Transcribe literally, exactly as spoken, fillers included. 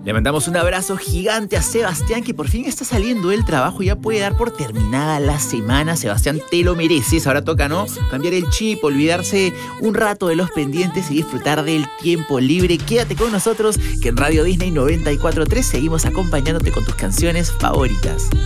Le mandamos un abrazo gigante a Sebastián, que por fin está saliendo del trabajo y ya puede dar por terminada la semana. Sebastián, te lo mereces. Ahora toca, ¿no?, cambiar el chip, olvidarse un rato de los pendientes y disfrutar del tiempo libre. Quédate con nosotros, que en Radio Disney noventa y cuatro punto tres seguimos acompañándote con tus canciones favoritas.